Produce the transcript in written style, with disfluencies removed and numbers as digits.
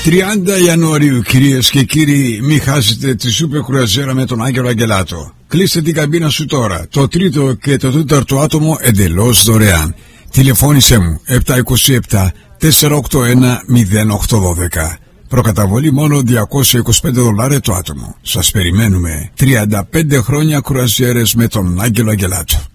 30 Ιανουαρίου, κυρίες και κύριοι, μη χάσετε τη σούπερ κρουαζιέρα με τον Άγγελο Αγγελάτο. Κλείστε την καμπίνα σου τώρα. Το τρίτο και το τέταρτο άτομο εντελώς δωρεάν. Τηλεφώνησέ μου 727 481 0812. Προκαταβολή μόνο $225 το άτομο. Σας περιμένουμε. 35 χρόνια κρουαζιέρες με τον Άγγελο Αγγελάτο.